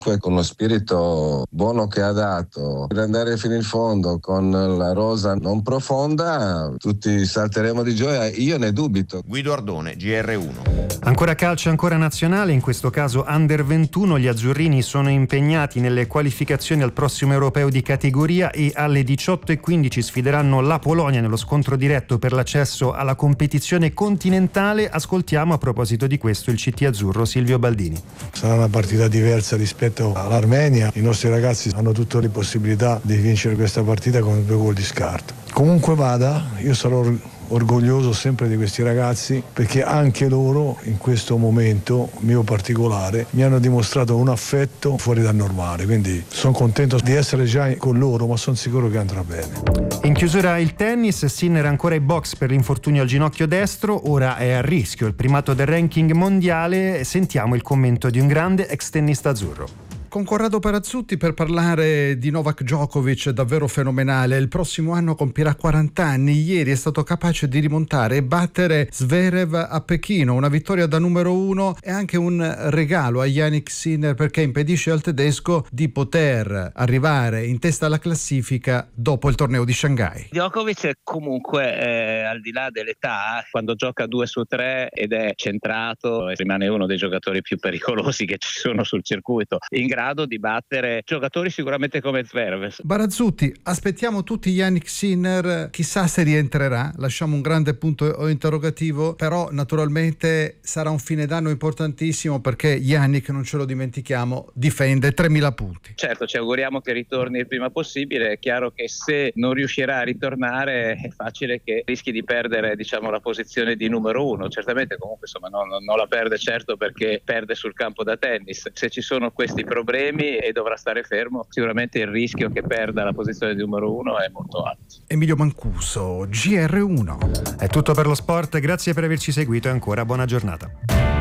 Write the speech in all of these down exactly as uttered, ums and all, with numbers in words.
Con lo spirito buono che ha dato, per andare fino in fondo con la rosa non profonda, tutti salteremo di gioia, io ne dubito. Guido Ardone, G R uno. Ancora calcio, ancora nazionale, in questo caso under ventuno. Gli azzurrini sono impegnati nelle qualificazioni al prossimo europeo di categoria e alle diciotto e quindici sfideranno la Polonia nello scontro diretto per l'accesso alla competizione continentale. Ascoltiamo a proposito di questo il C T azzurro Silvio Baldini. Sarà una partita diversa rispetto all'Armenia, i nostri ragazzi hanno tutte le possibilità di vincere questa partita con due gol di scarto. Comunque vada, io sarò orgoglioso sempre di questi ragazzi, perché anche loro in questo momento mio particolare mi hanno dimostrato un affetto fuori dal normale, quindi sono contento di essere già con loro, ma sono sicuro che andrà bene. In chiusura il tennis, Sinner ancora ai box per l'infortunio al ginocchio destro, ora è a rischio il primato del ranking mondiale. Sentiamo il commento di un grande ex tennista azzurro. Con Corrado Perazzutti per parlare di Novak Djokovic, davvero fenomenale. Il prossimo anno compirà quaranta anni. Ieri è stato capace di rimontare e battere Zverev a Pechino. Una vittoria da numero uno e anche un regalo a Jannik Sinner, perché impedisce al tedesco di poter arrivare in testa alla classifica dopo il torneo di Shanghai. Djokovic comunque eh, al di là dell'età, quando gioca due su tre ed è centrato, rimane uno dei giocatori più pericolosi che ci sono sul circuito, in grado di battere giocatori sicuramente come Zverev. Barazzutti, aspettiamo tutti Jannik Sinner, chissà se rientrerà, lasciamo un grande punto interrogativo, però naturalmente sarà un fine d'anno importantissimo, perché Jannik, non ce lo dimentichiamo, difende tremila punti. Certo, ci auguriamo che ritorni il prima possibile. È chiaro che se non riuscirà a ritornare è facile che rischi di perdere, diciamo, la posizione di numero uno. Certamente comunque insomma non, non la perde certo perché perde sul campo da tennis. Se ci sono questi problemi e dovrà stare fermo, sicuramente il rischio che perda la posizione di numero uno è molto alto. Emilio Mancuso, G R uno. È tutto per lo sport, grazie per averci seguito e ancora buona giornata.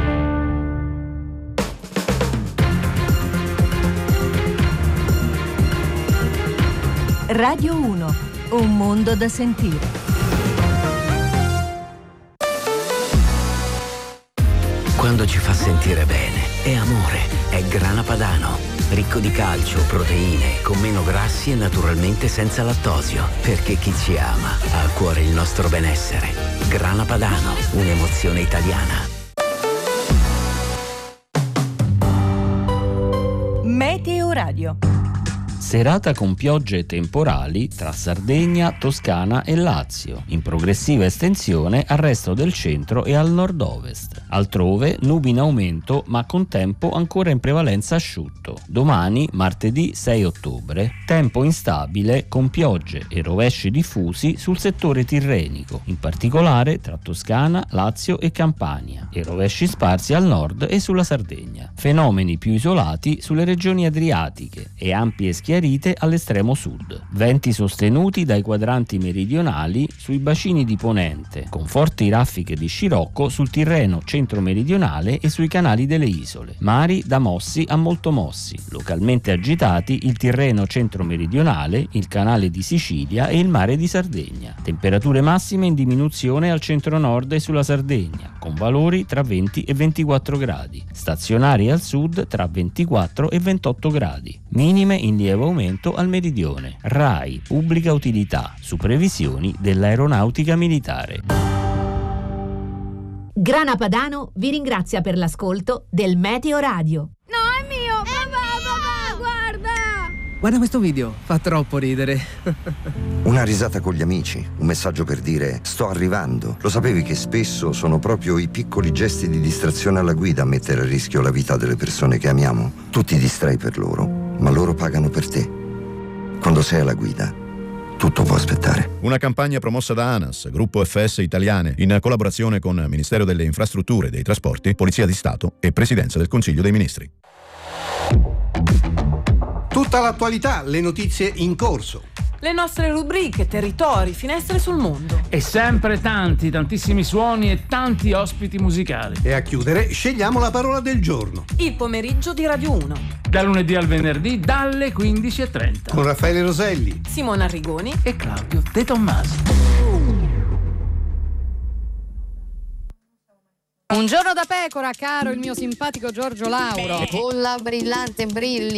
Radio uno, un mondo da sentire. Quando ci fa sentire bene, è amore, è Grana Padano. Ricco di calcio, proteine, con meno grassi e naturalmente senza lattosio. Perché chi ci ama ha a cuore il nostro benessere. Grana Padano, un'emozione italiana. Meteo Radio. Serata con piogge temporali tra Sardegna, Toscana e Lazio, in progressiva estensione al resto del centro e al nord-ovest. Altrove nubi in aumento, ma con tempo ancora in prevalenza asciutto. Domani, martedì sei ottobre, tempo instabile con piogge e rovesci diffusi sul settore tirrenico, in particolare tra Toscana, Lazio e Campania, e rovesci sparsi al nord e sulla Sardegna. Fenomeni più isolati sulle regioni adriatiche e ampie schiarite all'estremo sud. Venti sostenuti dai quadranti meridionali sui bacini di ponente, con forti raffiche di scirocco sul Tirreno centro-meridionale e sui canali delle isole. Mari da mossi a molto mossi, localmente agitati il Tirreno centro-meridionale, il canale di Sicilia e il mare di Sardegna. Temperature massime in diminuzione al centro-nord e sulla Sardegna, con valori tra venti e ventiquattro gradi. Stazionari al sud tra ventiquattro e ventotto gradi. Minime in lieve aumento al meridione. RAI, pubblica utilità, su previsioni dell'aeronautica militare. Grana Padano vi ringrazia per l'ascolto del Meteo Radio. No, è mio! Papà, papà, guarda! Guarda questo video, fa troppo ridere. Una risata con gli amici, un messaggio per dire sto arrivando. Lo sapevi che spesso sono proprio i piccoli gesti di distrazione alla guida a mettere a rischio la vita delle persone che amiamo? Tu ti distrai per loro, ma loro pagano per te. Quando sei alla guida, tutto può aspettare. Una campagna promossa da ANAS, Gruppo F S Italiane, in collaborazione con Ministero delle Infrastrutture e dei Trasporti, Polizia di Stato e Presidenza del Consiglio dei Ministri. Tutta l'attualità, le notizie in corso. Le nostre rubriche, territori, finestre sul mondo. E sempre tanti, tantissimi suoni e tanti ospiti musicali. E a chiudere scegliamo la parola del giorno. Il pomeriggio di Radio uno. Da lunedì al venerdì dalle quindici e trenta. Con Raffaele Roselli, Simona Arrigoni e Claudio De Tommasi. Un giorno da pecora, caro il mio simpatico Giorgio Lauro. Con la brillante brilli